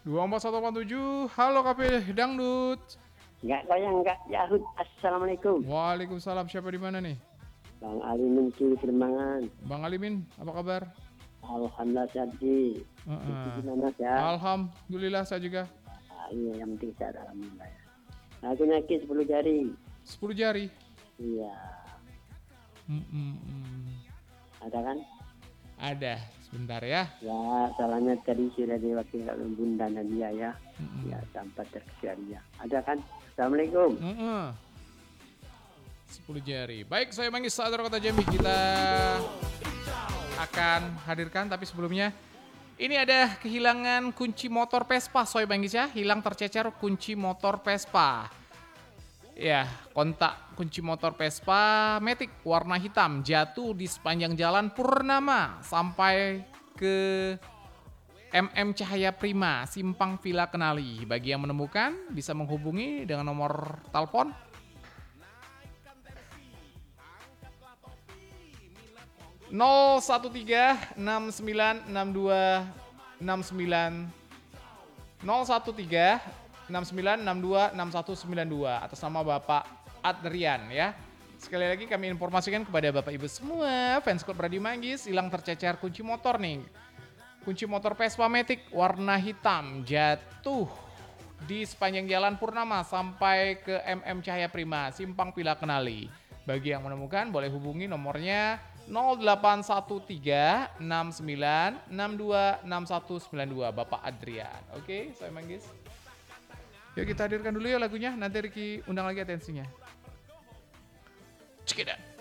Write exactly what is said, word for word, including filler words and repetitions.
dua empat satu delapan tujuh. Halo K P Dangdut. Enggak goyang, enggak Yahud. Assalamualaikum. Waalaikumsalam. Siapa di mana nih? Bang Ali Muncul Kermangan. Bang Alimin, apa kabar? Alhamdulillah sehat Ji. Itu Uh-uh. gimana sehat? Alhamdulillah saya juga. Ah, iya, yang penting sehat alhamdulillah ya. Aku nyakit sepuluh jari. sepuluh jari. Iya. Mm-mm. Ada kan? Ada. Sebentar ya. Ya, salahnya tadi sudah diwakilkan Bunda Nadia ya. Mm-mm. Ya, sampai terkecuali ya. Ada kan? Assalamualaikum. Mm-mm. sepuluh jari. Baik, saya manggil Sadar Kota Jambi. Kita akan hadirkan, tapi sebelumnya ini ada kehilangan kunci motor Vespa, Soy Banggis ya. Hilang tercecer kunci motor Vespa. Ya, kontak kunci motor Vespa Matic warna hitam jatuh di sepanjang jalan Purnama sampai ke M M Cahaya Prima, Simpang Villa Kenali. Bagi yang menemukan bisa menghubungi dengan nomor telepon nol satu tiga enam sembilan enam dua enam sembilan nol satu tiga enam sembilan enam dua enam satu sembilan dua atas nama Bapak Adrian ya. Sekali lagi kami informasikan kepada Bapak Ibu semua fans klub Radio Manggis, hilang tercecer kunci motor nih. Kunci motor Vespa Matic warna hitam jatuh di sepanjang jalan Purnama sampai ke M M Cahaya Prima, Simpang Villa Kenali. Bagi yang menemukan boleh hubungi nomornya nol delapan satu tiga enam sembilan enam dua enam satu sembilan dua Bapak Adrian. Oke, saya Manggis. Yuk kita hadirkan dulu ya lagunya, nanti Ricky undang lagi atensinya. Cekidot.